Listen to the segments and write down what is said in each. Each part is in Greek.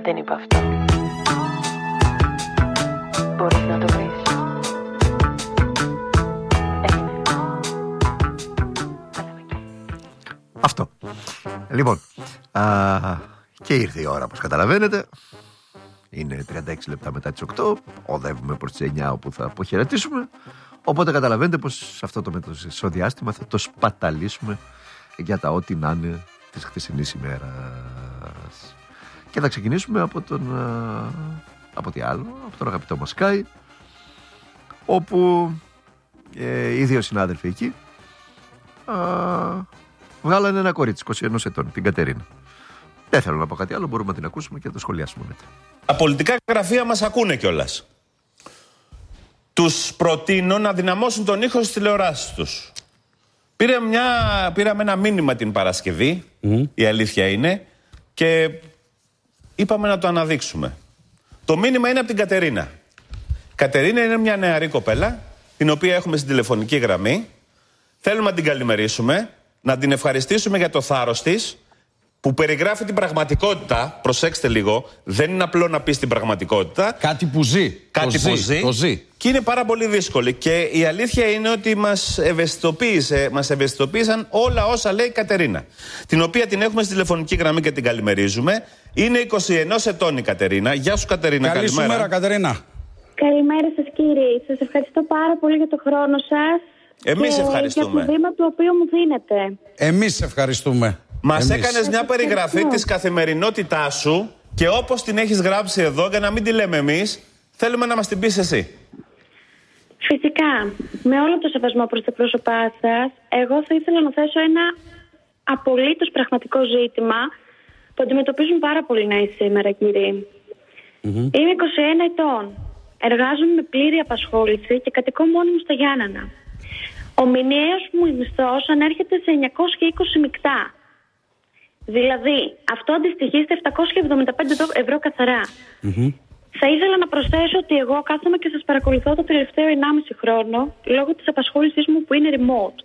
Δεν είπα αυτό. Μπορείς να το βρεις. Αυτό. Λοιπόν, και ήρθε η ώρα, όπως καταλαβαίνετε. Είναι 36 λεπτά μετά τις 8. Οδεύουμε προς τις 9 όπου θα αποχαιρετήσουμε. Οπότε καταλαβαίνετε πως σε αυτό το μεσοδιάστημα θα το σπαταλήσουμε για τα ό,τι να είναι της χθεσινής ημέρας. Και θα ξεκινήσουμε από τι άλλο, από τον αγαπητό μας Sky, όπου οι δύο συνάδελφοι εκεί βγάλανε ένα κορίτσι 21 ετών, την Κατερίνα. Δεν θέλω να πω κάτι άλλο, μπορούμε να την ακούσουμε και να το σχολιάσουμε μετά. Τα πολιτικά γραφεία μας ακούνε κιόλας. Τους προτείνω να δυναμώσουν τον ήχο στις τηλεοράσεις τους. Πήραμε ένα μήνυμα την Παρασκευή, η αλήθεια είναι, και είπαμε να το αναδείξουμε. Το μήνυμα είναι από την Κατερίνα. Κατερίνα είναι μια νεαρή κοπέλα, την οποία έχουμε στην τηλεφωνική γραμμή. Θέλουμε να την καλημερίσουμε, να την ευχαριστήσουμε για το θάρρος της, που περιγράφει την πραγματικότητα. Προσέξτε λίγο, δεν είναι απλό να πεις την πραγματικότητα. Κάτι που ζει. Το ζει. Και είναι πάρα πολύ δύσκολη. Και η αλήθεια είναι ότι μας ευαισθητοποίησαν όλα όσα λέει η Κατερίνα. Την οποία την έχουμε στη τηλεφωνική γραμμή και την καλημερίζουμε. Είναι 21 ετών η Κατερίνα. Γεια σου, Κατερίνα. Καλή σου μέρα, Κατερίνα. Καλημέρα σας, κύριε. Σας ευχαριστώ πάρα πολύ για το χρόνο σας. Εμείς ευχαριστούμε. Για το βήμα το οποίο μου δίνετε. Εμείς ευχαριστούμε. Μας έκανες μια περιγραφή της καθημερινότητάς σου και όπως την έχεις γράψει εδώ, για να μην τη λέμε εμείς, θέλουμε να μας την πεις εσύ. Φυσικά, με όλο το σεβασμό προς τα πρόσωπά σας, εγώ θα ήθελα να θέσω ένα απολύτως πραγματικό ζήτημα που αντιμετωπίζουν πάρα πολλοί νέοι σήμερα, κύριε. Είμαι 21 ετών. Εργάζομαι με πλήρη απασχόληση και κατοικώ μόνη μου στα Γιάννενα. Ο μηνιαίος μου μισθός ανέρχεται σε 920 μεικτά. Δηλαδή, αυτό αντιστοιχεί στα 775 ευρώ καθαρά. Θα ήθελα να προσθέσω ότι εγώ κάθομαι και σας παρακολουθώ το τελευταίο 1,5 χρόνο λόγω της απασχόλησής μου που είναι remote.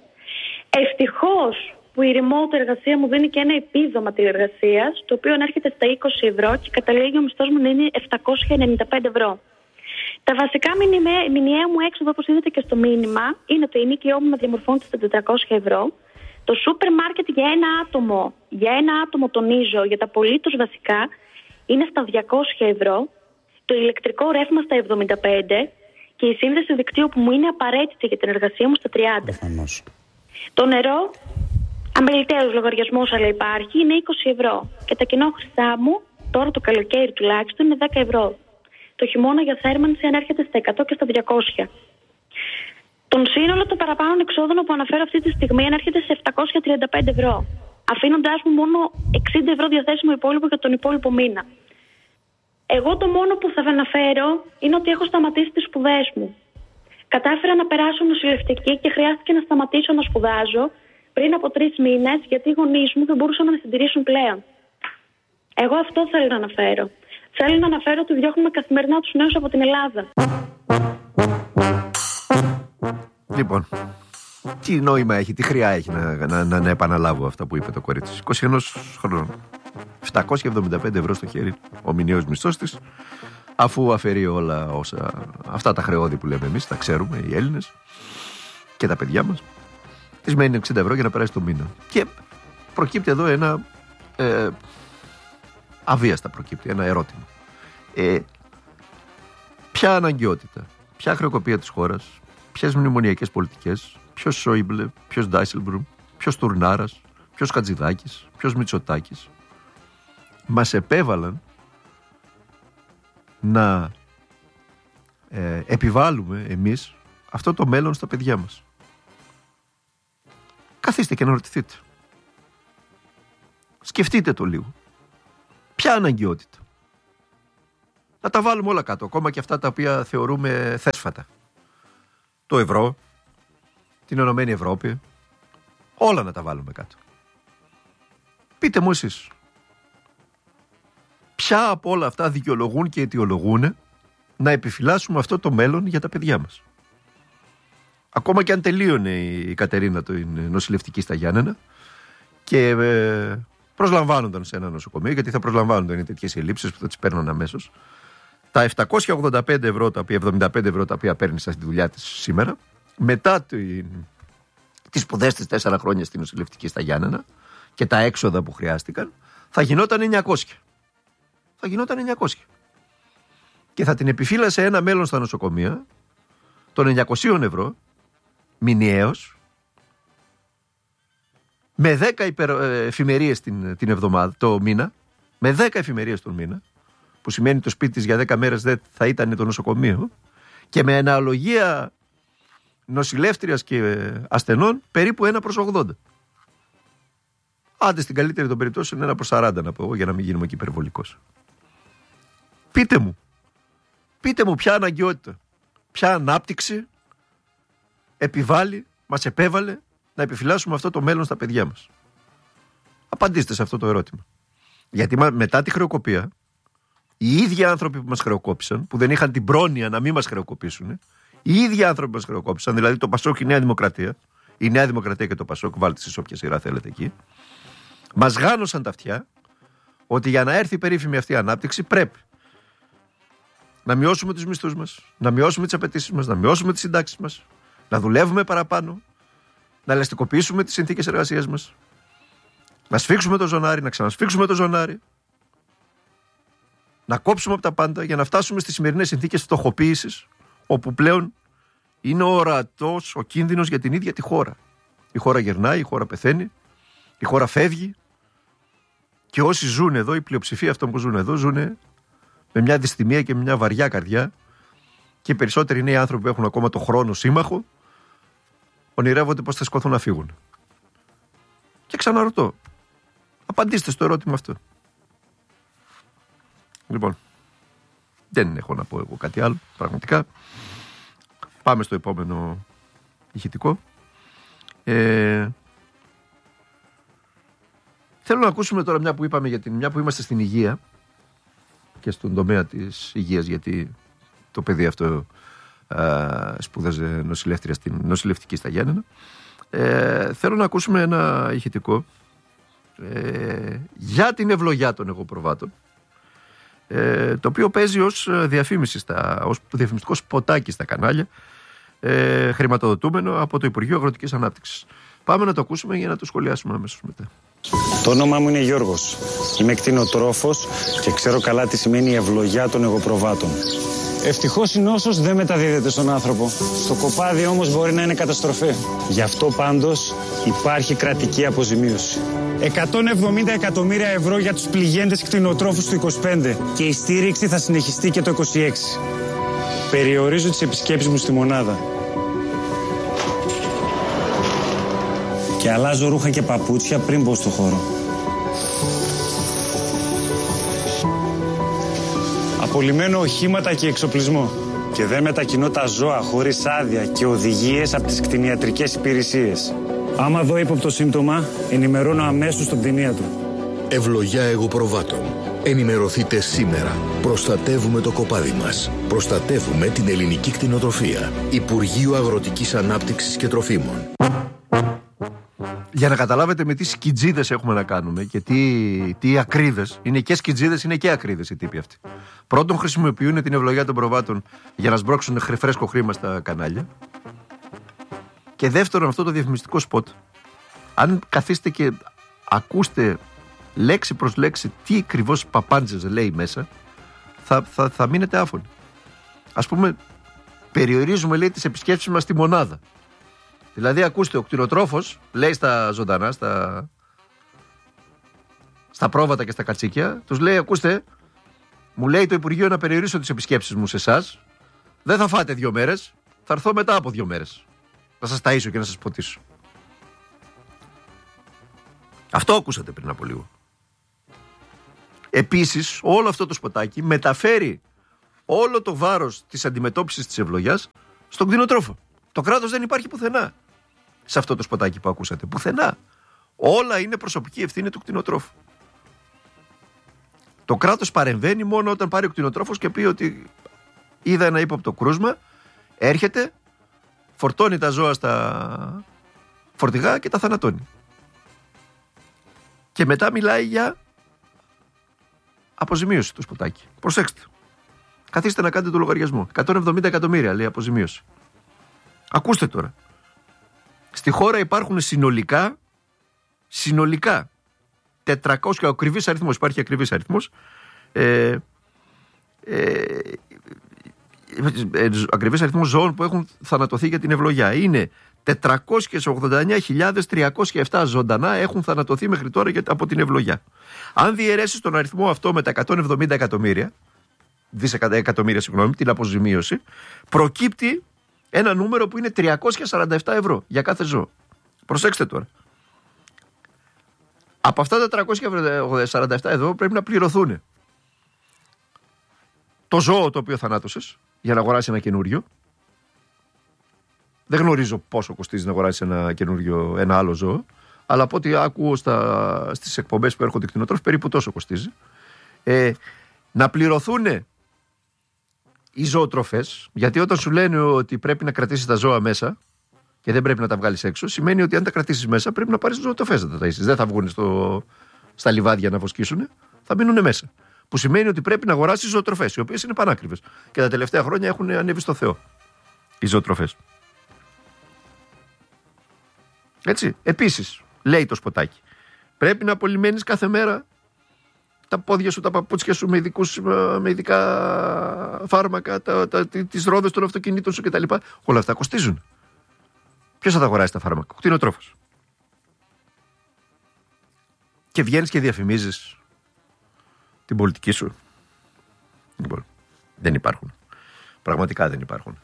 Ευτυχώς που η remote εργασία μου δίνει και ένα επίδομα τηλεργασίας, το οποίο ανέρχεται στα 20 ευρώ και καταλήγει ο μισθός μου να είναι 795 ευρώ. Τα βασικά μηνιαία μου έξοδα, όπως είδατε και στο μήνυμα, είναι το ενοίκιό μου να διαμορφώνεται στα 400 ευρώ. Το σούπερ μάρκετ για ένα άτομο τονίζω, για τα απολύτως βασικά, είναι στα 200 ευρώ. Το ηλεκτρικό ρεύμα στα 75 και η σύνδεση δικτύου που μου είναι απαραίτητη για την εργασία μου στα 30. Το νερό, αμεληταίος λογαριασμός αλλά υπάρχει, είναι 20 ευρώ. Και τα κοινόχρηστά μου, τώρα το καλοκαίρι τουλάχιστον, είναι 10 ευρώ. Το χειμώνα για θέρμανση ανέρχεται στα 100 και στα 200. Τον σύνολο των παραπάνω εξόδων που αναφέρω αυτή τη στιγμή ανέρχεται σε 735 ευρώ. Αφήνοντάς μου μόνο 60 ευρώ διαθέσιμο υπόλοιπο για τον υπόλοιπο μήνα. Εγώ το μόνο που θα αναφέρω είναι ότι έχω σταματήσει τις σπουδές μου. Κατάφερα να περάσω νοσηλευτική και χρειάστηκε να σταματήσω να σπουδάζω πριν από 3 μήνες, γιατί οι γονείς μου δεν μπορούσαν να με συντηρήσουν πλέον. Εγώ αυτό θέλω να αναφέρω. Θέλω να αναφέρω ότι διώχνουμε καθημερινά τους νέους από την Ελλάδα. Λοιπόν, τι νόημα έχει, τι χρειά έχει να επαναλάβω αυτά που είπε το κορίτσι. 21 χρονών. 775 ευρώ στο χέρι ο μηνιαίος μισθός της, αφού αφαιρεί όλα αυτά τα χρεώδη που λέμε εμείς, τα ξέρουμε οι Έλληνες και τα παιδιά μας. Της μένει 60 ευρώ για να περάσει το μήνα. Και προκύπτει εδώ ένα αβίαστα προκύπτει ένα ερώτημα. Ποια αναγκαιότητα, ποια χρεοκοπία της χώρας, ποιες μνημονιακές πολιτικές, ποιος Σόιμπλε, ποιος Ντάισελμπλουμ, ποιος Τουρνάρας, ποιος Χατζηδάκης, ποιος Μητσοτάκης μας επέβαλαν να επιβάλλουμε εμείς αυτό το μέλλον στα παιδιά μας. Καθίστε και να ρωτηθείτε. Σκεφτείτε το λίγο. Ποια αναγκαιότητα. Να τα βάλουμε όλα κάτω, ακόμα και αυτά τα οποία θεωρούμε θέσφατα. Το ευρώ, την Ενωμένη Ευρώπη, όλα να τα βάλουμε κάτω. Πείτε μου εσείς, ποια από όλα αυτά δικαιολογούν και αιτιολογούν να επιφυλάσσουμε αυτό το μέλλον για τα παιδιά μας. Ακόμα και αν τελείωνε η Κατερίνα την νοσηλευτική στα Γιάννενα και προσλαμβάνονταν σε ένα νοσοκομείο, γιατί θα προσλαμβάνονταν οι τέτοιες ελλείψεις που θα τις παίρνουν αμέσως. Τα 785 ευρώ, τα οποία 75 ευρώ τα οποία παίρνει στη δουλειά της σήμερα, μετά τις σπουδές της 4 χρόνια στην νοσηλευτική στα Γιάννενα και τα έξοδα που χρειάστηκαν, θα γινόταν 900. Θα γινόταν 900. Και θα την επιφύλασε ένα μέλλον στα νοσοκομεία των 900 ευρώ μηνιαίως, με 10 εφημερίες την εβδομάδα, το μήνα, με 10 εφημερίες τον μήνα, που σημαίνει το σπίτι της για 10 μέρες δεν θα ήταν το νοσοκομείο, και με αναλογία νοσηλεύτριας και ασθενών περίπου 1/80. Άντε στην καλύτερη των περιπτώσεων 1/40 να πω εγώ, για να μην γίνουμε και υπερβολικός. Πείτε μου ποια αναγκαιότητα, ποια ανάπτυξη μας επέβαλε να επιφυλάσσουμε αυτό το μέλλον στα παιδιά μας. Απαντήστε σε αυτό το ερώτημα. Γιατί μετά τη χρεοκοπία, οι ίδιοι άνθρωποι που μας χρεοκόπησαν, που δεν είχαν την πρόνοια να μην μας χρεοκοπήσουν, οι ίδιοι άνθρωποι που μας χρεοκόπησαν, δηλαδή το Πασόκ και η Νέα Δημοκρατία, η Νέα Δημοκρατία και το Πασόκ, βάλτε στις όποια σειρά θέλετε εκεί, μας γάνωσαν τα αυτιά ότι για να έρθει η περίφημη αυτή ανάπτυξη πρέπει να μειώσουμε τους μισθούς μας, να μειώσουμε τις απαιτήσεις μας, να μειώσουμε τις συντάξεις μας, να δουλεύουμε παραπάνω, να ελαστικοποιήσουμε τις συνθήκες εργασίας μας, να σφίξουμε το ζωνάρι, να ξανασφίξουμε το ζωνάρι, να κόψουμε από τα πάντα για να φτάσουμε στις σημερινές συνθήκες φτωχοποίησης, όπου πλέον είναι ορατός ο κίνδυνος για την ίδια τη χώρα. Η χώρα γερνάει, η χώρα πεθαίνει, η χώρα φεύγει, και όσοι ζουν εδώ, η πλειοψηφία αυτών που ζουν εδώ, ζουν με μια δυσθυμία και με μια βαριά καρδιά, και οι περισσότεροι νέοι άνθρωποι που έχουν ακόμα το χρόνο σύμμαχο ονειρεύονται πως θα σκοθούν να φύγουν. Και ξαναρωτώ, απαντήστε στο ερώτημα αυτό. Λοιπόν, δεν έχω να πω εγώ κάτι άλλο, πραγματικά. Πάμε στο επόμενο ηχητικό. Θέλω να ακούσουμε τώρα, μια που είμαστε στην υγεία και στον τομέα της υγείας, γιατί το παιδί αυτό σπούδαζε νοσηλεύτρια στην νοσηλευτική στα Γιάννενα. Θέλω να ακούσουμε ένα ηχητικό για την ευλογιά των εγωπροβάτων, το οποίο παίζει ως διαφήμιση ως διαφημιστικό σποτάκι στα κανάλια, χρηματοδοτούμενο από το Υπουργείο Αγροτικής Ανάπτυξης. Πάμε να το ακούσουμε για να το σχολιάσουμε αμέσως μετά. Το όνομά μου είναι Γιώργος. Είμαι κτηνοτρόφος και ξέρω καλά τι σημαίνει η ευλογιά των εγωπροβάτων. Ευτυχώς η νόσος δεν μεταδίδεται στον άνθρωπο. Στο κοπάδι όμως μπορεί να είναι καταστροφή. Γι' αυτό πάντως υπάρχει κρατική αποζημίωση. 170 εκατομμύρια ευρώ για τους πληγέντες κτηνοτρόφους του 25 και η στήριξη θα συνεχιστεί και το 26. Περιορίζω τις επισκέψεις μου στη μονάδα. Και αλλάζω ρούχα και παπούτσια πριν μπω στο χώρο. Απολυμμένω οχήματα και εξοπλισμό. Και δεν μετακινώ τα ζώα χωρίς άδεια και οδηγίες από τις κτηνιατρικές υπηρεσίες. Άμα δω ύποπτο σύμπτωμα, ενημερώνω αμέσως τον κτηνίατρο. Ευλογιά εγωπροβάτων. Ενημερωθείτε σήμερα. Προστατεύουμε το κοπάδι μας. Προστατεύουμε την ελληνική κτηνοτροφία. Υπουργείο Αγροτικής Ανάπτυξης και Τροφίμων. Για να καταλάβετε με τι σκιτζίδες έχουμε να κάνουμε και τι ακρίδες. Είναι και σκιτζίδες, είναι και ακρίδες οι τύποι αυτοί. Πρώτον, χρησιμοποιούν την ευλογιά των προβάτων για να σμπρώξουν φρέσκο χρήμα στα κανάλια. Και δεύτερον, αυτό το διαφημιστικό σποτ, αν καθίστε και ακούστε λέξη προς λέξη τι ακριβώς παπάντζες λέει μέσα, θα μείνετε άφωνοι. Ας πούμε, περιορίζουμε, λέει, τις επισκέψεις μας στη μονάδα. Δηλαδή, ακούστε, ο κτηνοτρόφος λέει στα ζωντανά, στα πρόβατα και στα κατσίκια, τους λέει, ακούστε, μου λέει το Υπουργείο να περιορίσω τις επισκέψεις μου σε εσάς, δεν θα φάτε 2 μέρες, θα έρθω μετά από 2 μέρες. Να σας ταΐσω και να σας ποτίσω. Αυτό ακούσατε πριν από λίγο. Επίσης, όλο αυτό το σποτάκι μεταφέρει όλο το βάρος της αντιμετώπισης της ευλογιάς στον κτηνοτρόφο. Το κράτος δεν υπάρχει πουθενά σε αυτό το σποτάκι που ακούσατε. Πουθενά. Όλα είναι προσωπική ευθύνη του κτηνοτρόφου. Το κράτος παρεμβαίνει μόνο όταν πάρει ο κτηνοτρόφος και πει ότι είδα ένα ύποπτο κρούσμα, έρχεται, φορτώνει τα ζώα στα φορτηγά και τα θανατώνει. Και μετά μιλάει για αποζημίωση του Σποτάκη. Προσέξτε. Καθίστε να κάνετε το λογαριασμό. 170 εκατομμύρια λέει αποζημίωση. Ακούστε τώρα. Στη χώρα υπάρχουν συνολικά 400, ακριβής αριθμός, υπάρχει ακριβής αριθμός, ακριβής αριθμός ζώων που έχουν θανατωθεί για την ευλογιά. Είναι 489.307 ζωντανά έχουν θανατωθεί μέχρι τώρα από την ευλογιά. Αν διαιρέσεις τον αριθμό αυτό με τα 170 εκατομμύρια, την αποζημίωση, προκύπτει ένα νούμερο που είναι 347 ευρώ για κάθε ζώο. Προσέξτε τώρα. Από αυτά τα 347 ευρώ πρέπει να πληρωθούν το ζώο το οποίο θανάτωσες για να αγοράσεις ένα καινούριο. Δεν γνωρίζω πόσο κοστίζει να αγοράσεις ένα άλλο ζώο, αλλά από ό,τι ακούω στις εκπομπές που έρχονται κτηνοτρόφοι, περίπου τόσο κοστίζει. Να πληρωθούν οι ζωοτροφές, γιατί όταν σου λένε ότι πρέπει να κρατήσεις τα ζώα μέσα και δεν πρέπει να τα βγάλεις έξω, σημαίνει ότι αν τα κρατήσεις μέσα πρέπει να πάρεις ζωοτροφές να τα ταΐσεις. Δεν θα βγουν στα λιβάδια να βοσκήσουν, θα μείνουν μέσα. Που σημαίνει ότι πρέπει να αγοράσεις ζωοτροφές, οι οποίες είναι πανάκριβες. Και τα τελευταία χρόνια έχουν ανέβει στο Θεό οι ζωοτροφές. Έτσι. Επίσης, λέει το Σποτάκι, πρέπει να απολυμμένεις κάθε μέρα τα πόδια σου, τα παπούτσια σου με ειδικά φάρμακα, τις ρόδες των αυτοκινήτων σου κτλ. Όλα αυτά κοστίζουν. Ποιος θα τα αγοράσει τα φάρμακα? Ο κτηνοτρόφος. Και βγαίνεις και διαφημίζεις την πολιτική σου. Λοιπόν, δεν υπάρχουν. Πραγματικά δεν υπάρχουν.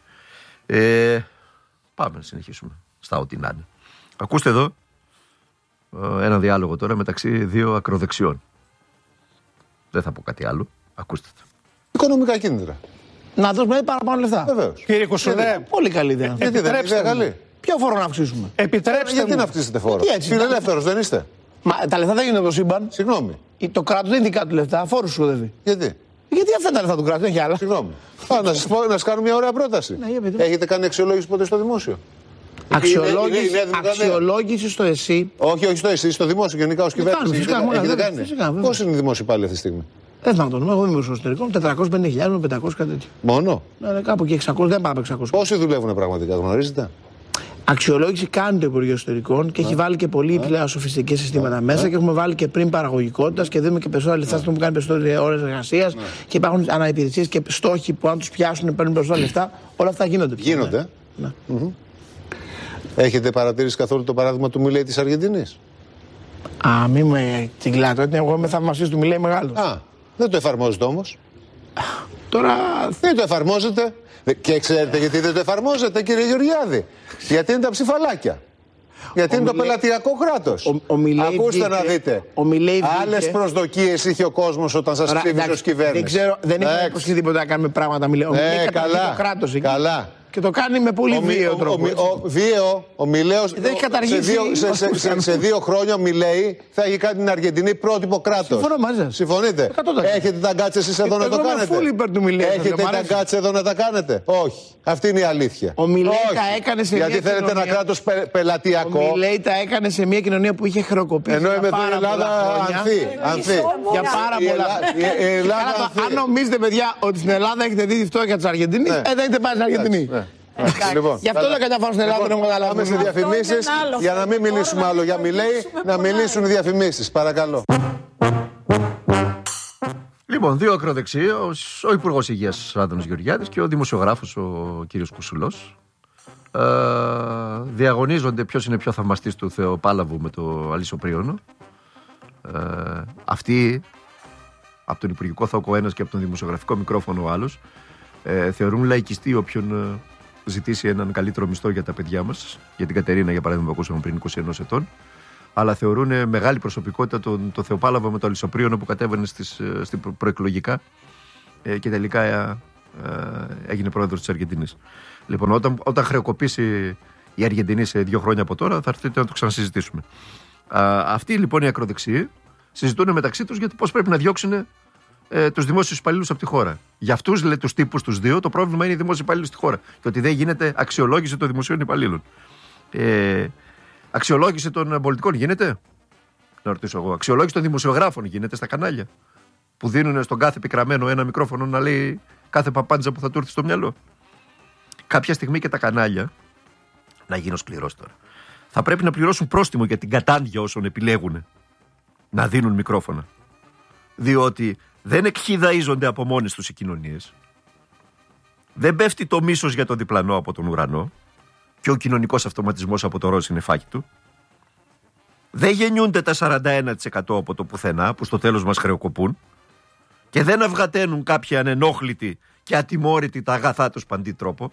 Πάμε να συνεχίσουμε στα ό,τι να είναι. Ακούστε εδώ ένα διάλογο τώρα μεταξύ δύο ακροδεξιών. Δεν θα πω κάτι άλλο. Ακούστε το. Οικονομικά κίνητρα. Να δώσουμε παραπάνω λεφτά. Βεβαίως. Κύριε Κουσουλέ, πολύ καλή ιδέα. Γιατί δεν είναι καλή? Ποιο φόρο να αυξήσουμε? Επιτρέψτε γιατί να αυξήσετε φόρο? Φιλελεύθερος δεν είστε? Μα τα λεφτά δεν γίνονται από το σύμπαν. Συγγνώμη. Το κράτος δεν είναι δικά του λεφτά, φόρους σου οδεύει. Γιατί? Γιατί αυτά είναι τα λεφτά του κράτους, δεν έχει άλλα. Συγγνώμη. Να σας κάνω μια ωραία πρόταση. Ναι, έχετε κάνει αξιολόγηση ποτέ στο δημόσιο? Αξιολόγηση στο ΕΣΥ. Όχι στο ΕΣΥ, στο δημόσιο γενικά ως κυβέρνηση. Έχετε κάνει? Πώς είναι οι δημόσιοι πάλι αυτή τη στιγμή? Δεν θα το όνομα, εγώ είμαι στο εσωτερικό, 450.000 με 500 κάτι τέτοιο. Μόνο? Ναι, κάπου και 600, δεν πάμε 600. Πόσοι δουλεύουν πραγματικά, γνωρίζετε? Αξιολόγηση κάνει το Υπουργείο Εσωτερικών και έχει βάλει και πολύ πλέον σοφιστικά συστήματα μέσα και έχουμε βάλει και πριν παραγωγικότητα και δίνουμε και περισσότερα λεφτά που κάνει περισσότερες ώρες εργασίας και υπάρχουν αναϋπηρεσίες και στόχοι που αν τους πιάσουν παίρνουν περισσότερα λεφτά. Όλα αυτά γίνονται. Γίνονται. Ναι. Έχετε παρατηρήσει καθόλου το παράδειγμα του Μιλέη της Αργεντινής? Μη με τσιγκλάτε, εγώ είμαι θαυμαστής του Μιλέη μεγάλος. Δεν το εφαρμόζετε όμως. Τώρα δεν το εφαρμόζετε. Και ξέρετε γιατί δεν το εφαρμόζετε, κύριε Γεωργιάδη? Γιατί είναι τα ψηφαλάκια. Γιατί είναι το πελατειακό κράτος. Ακούστε να δείτε. Άλλες προσδοκίες είχε ο κόσμος όταν σας ψήφισε ως κυβέρνηση. Δεν ξέρω, δεν έχει υποσχεθεί τίποτα να κάνουμε πράγματα. Ο Μιλέη καταργεί το κράτος εκεί. Καλά. Και το κάνει με πολύ βίαιο τρόπο. Ο Μιλέος σε 2 χρόνια ο Μιλέη θα έχει κάνει την Αργεντινή πρότυπο κράτος. Συμφωνώ μαζί σας. Συμφωνείτε? 100%. Έχετε τα γκάτσε εσείς εδώ να το κάνετε? Έχετε τα γκάτσε εδώ να τα κάνετε? Όχι. Αυτή είναι η αλήθεια. Ο Μιλέη τα έκανε σε μια γιατί θέλετε ένα κράτος πελατειακό. Ο Μιλέη τα έκανε σε μια κοινωνία που είχε χρεοκοπήσει. Ενώ είμαι εδώ η Ελλάδα ανθεί. Για πάρα πολλά. Αν νομίζετε, παιδιά, ότι στην Ελλάδα έχετε δει τη φτώχεια της Αργεντινής, δεν έχετε πάει στην Αργεντινή. Λοιπόν, γι' αυτό δεν καταφάω στην Ελλάδα, δεν έχω καταλάβει. Πάμε σε διαφημίσεις για να μην μιλήσουμε άλλο για Μιλέη, να μιλήσουν οι διαφημίσεις. Παρακαλώ. Λοιπόν, δύο ακροδεξιοί, ο Υπουργός Υγείας Άδωνης Γεωργιάδης και ο δημοσιογράφος ο κύριος Κουσουλός, διαγωνίζονται ποιος είναι πιο θαυμαστής του Θεοπάλαβου με το Αλισσοπρίωνο. Αυτοί, από τον Υπουργικό Θόκο ένας και από τον δημοσιογραφικό μικρόφωνο ο άλλος, θεωρούν λαϊκιστή όποιον ζητήσει έναν καλύτερο μισθό για τα παιδιά μας, για την Κατερίνα για παράδειγμα που ακούσαμε πριν 21 ετών, αλλά θεωρούν μεγάλη προσωπικότητα τον Θεοπάλαβο με το Αλισσοπρίωνο που κατέβαινε στην προεκλογικά και τελικά έγινε πρόεδρος της Αργεντινής. Λοιπόν, όταν χρεοκοπήσει η Αργεντινή σε 2 χρόνια από τώρα, θα έρθετε να το ξανασυζητήσουμε. Αυτοί λοιπόν οι ακροδεξιοί συζητούν μεταξύ τους γιατί πώς πρέπει να διώξουν τους δημόσιους υπαλλήλους από τη χώρα. Για αυτούς, λέει, τους τύπους τους δύο, το πρόβλημα είναι οι δημόσιοι υπαλλήλοι στη χώρα. Και ότι δεν γίνεται αξιολόγηση των δημοσίων υπαλλήλων. Αξιολόγηση των πολιτικών γίνεται. Να ρωτήσω εγώ. Αξιολόγηση των δημοσιογράφων γίνεται στα κανάλια. Που δίνουν στον κάθε πικραμένο ένα μικρόφωνο να λέει κάθε παπάντζα που θα του έρθει στο μυαλό. Κάποια στιγμή και τα κανάλια, να γίνω σκληρός τώρα, θα πρέπει να πληρώσουν πρόστιμο για την κατάντια όσων επιλέγουν να δίνουν μικρόφωνα. Διότι δεν εκχυδαίζονται από μόνες τους οι κοινωνίες. Δεν πέφτει το μίσος για το διπλανό από τον ουρανό και ο κοινωνικός αυτοματισμός από το ροζ είναι φάκι του. Δεν γεννιούνται τα 41% από το πουθενά που στο τέλος μας χρεοκοπούν και δεν αυγαταίνουν κάποιοι ανενόχλητοι και ατιμόρυτοι τα αγαθά τους παντή τρόπο.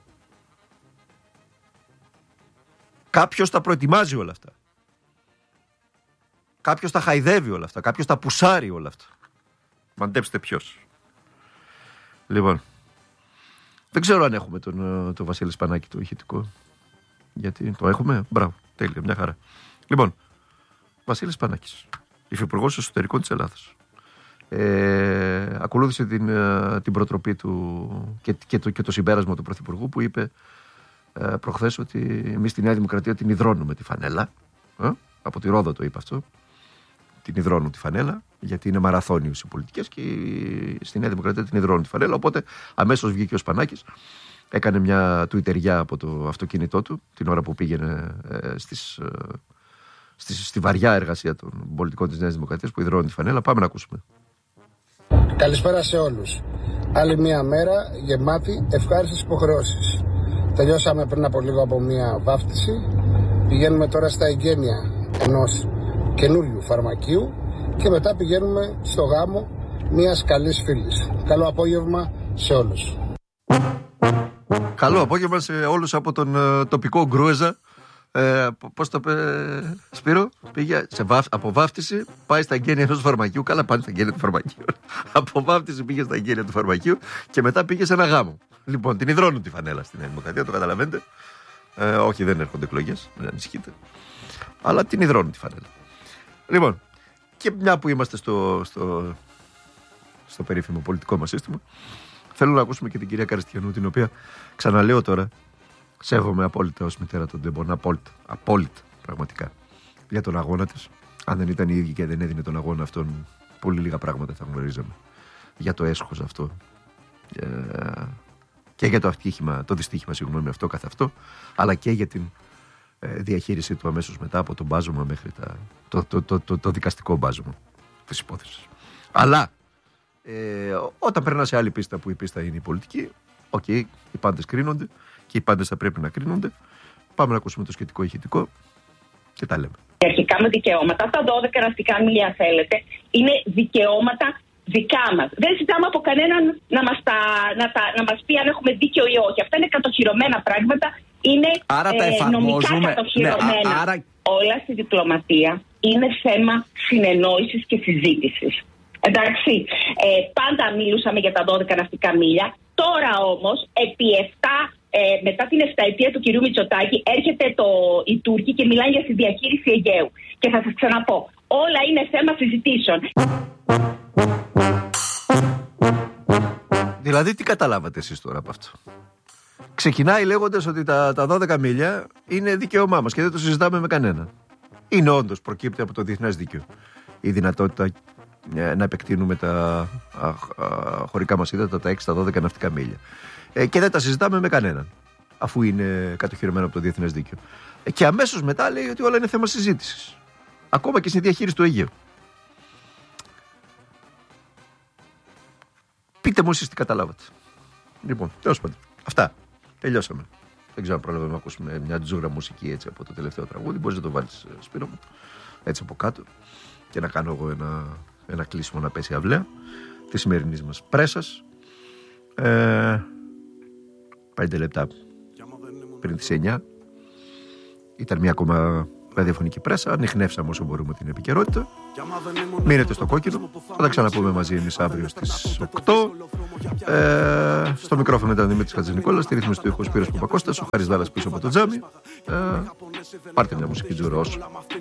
Κάποιος τα προετοιμάζει όλα αυτά. Κάποιος τα χαϊδεύει όλα αυτά. Κάποιος τα πουσάρει όλα αυτά. Μαντέψτε ποιος. Λοιπόν, δεν ξέρω αν έχουμε τον Βασίλη Σπανάκη το ηχητικό. Γιατί το έχουμε. Μπράβο, τέλεια, μια χαρά. Λοιπόν, Βασίλης Σπανάκης, υφυπουργός εσωτερικών της Ελλάδας. Ακολούθησε την προτροπή του και το συμπέρασμα του Πρωθυπουργού που είπε προχθές ότι εμείς στη Νέα Δημοκρατία την υδρώνουμε τη φανέλα. Από τη Ρόδο το είπε αυτό. Την υδρώνουν τη φανέλα, γιατί είναι μαραθώνιους οι πολιτικές και στη Νέα Δημοκρατία την υδρώνουν τη φανέλα. Οπότε αμέσως βγήκε ο Σπανάκης, έκανε μια τουιτεριά από το αυτοκίνητό του την ώρα που πήγαινε στη βαριά εργασία των πολιτικών της Νέας Δημοκρατίας που υδρώνουν τη φανέλα. Πάμε να ακούσουμε. Καλησπέρα σε όλους. Άλλη μια μέρα γεμάτη ευχάριστες υποχρεώσεις. Τελειώσαμε πριν από λίγο από μια βάφτιση. Πηγαίνουμε τώρα στα εγγένεια ενός καινούριου φαρμακείου και μετά πηγαίνουμε στο γάμο μιας καλής φίλης. Καλό απόγευμα σε όλους. Καλό απόγευμα σε όλους από τον τοπικό Γκρούεζα. Πώς το είπε Σπύρο, πήγε από βάφτιση, πάει στα εγγένεια ενός φαρμακείου. Καλά, πάνε στα εγγένεια του φαρμακείου. Από βάφτιση πήγε στα εγγένεια του φαρμακείου και μετά πήγε σε ένα γάμο. Λοιπόν, την υδρώνουν τη φανέλα στην Νέα Δημοκρατία, το καταλαβαίνετε. Όχι, δεν έρχονται εκλογές, μην ανησυχείτε. Αλλά την υδρώνουν τη φανέλα. Λοιπόν, και μια που είμαστε στο περίφημο πολιτικό μας σύστημα, θέλω να ακούσουμε και την κυρία Καριστιανού, την οποία ξαναλέω τώρα. Σέβομαι απόλυτα ως μητέρα των τεμπών. Απόλυτα, πραγματικά. Για τον αγώνα της. Αν δεν ήταν η ίδια και δεν έδινε τον αγώνα αυτόν, πολύ λίγα πράγματα θα γνωρίζαμε. Για το έσχος αυτό. Και για το δυστύχημα, συγγνώμη, αυτό καθ' αυτό. Αλλά και για την διαχείρισή του αμέσως μετά από τον μπάζωμα μέχρι το δικαστικό μπάζωμα της υπόθεσης. Αλλά όταν περνά σε άλλη πίστα που η πίστα είναι η πολιτική, οι πάντες κρίνονται. Και οι πάντες θα πρέπει να κρίνονται. Πάμε να ακούσουμε το σχετικό ηχητικό και τα λέμε. Αρχικά με δικαιώματα, αυτά 12 ναυτικά μίλια θέλετε, είναι δικαιώματα δικά μας. Δεν ζητάμε από κανέναν να μας πει αν έχουμε δίκιο ή όχι. Αυτά είναι κατοχυρωμένα πράγματα, είναι νομικά κατοχυρωμένα. Ναι, άρα... Όλα στη διπλωματία είναι θέμα συνεννόησης και συζήτησης. Εντάξει, πάντα μιλούσαμε για τα 12 ναυτικά μίλια. Τώρα όμως, επί 7 μετά την 7ετία του κυρίου Μητσοτάκη έρχεται οι Τούρκοι και μιλάνε για τη διαχείριση Αιγαίου. Και θα σας ξαναπώ, όλα είναι θέμα συζητήσεων. Δηλαδή τι καταλάβατε εσείς τώρα από αυτό? Ξεκινάει λέγοντας ότι τα 12 μίλια είναι δικαίωμά μας και δεν το συζητάμε με κανέναν. Είναι όντως, προκύπτει από το διεθνές δίκαιο η δυνατότητα να επεκτείνουμε τα χωρικά μας ύδατα, τα 6 στα 12 ναυτικά μίλια. Και δεν τα συζητάμε με κανέναν, αφού είναι κατοχυρωμένο από το διεθνές δίκαιο. Και αμέσως μετά λέει ότι όλα είναι θέμα συζήτησης. Ακόμα και στη διαχείριση του Αιγαίου. Πείτε μου εσείς τι καταλάβατε. Λοιπόν, τέλος πάντων. Αυτά. Τελειώσαμε. Δεν ξέρω αν πρόλαβαμε να ακούσουμε μια τζούρα μουσική έτσι από το τελευταίο τραγούδι. Μπορείς να το βάλεις, Σπύρο μου, έτσι από κάτω. Και να κάνω εγώ ένα κλείσιμο να πέσει αυλαία της σημερινής μας πρέσας. 5 λεπτά πριν τις 9 ήταν μια ακόμα ραδιοφωνική πρέσα. Ανιχνεύσαμε όσο μπορούμε την επικαιρότητα. Μείνετε στο κόκκινο. Θα τα ξαναπούμε μαζί εμείς αύριο στις 8. Στο μικρόφωνο ήταν Δημήτρης Χατζηνικόλας. Στη ρύθμιση του ήχου Σπύρος Παπακώστας. Ο Χάρης Δάλλας πίσω από το τζάμι. Πάρτε μια μουσική τζουρό όσο.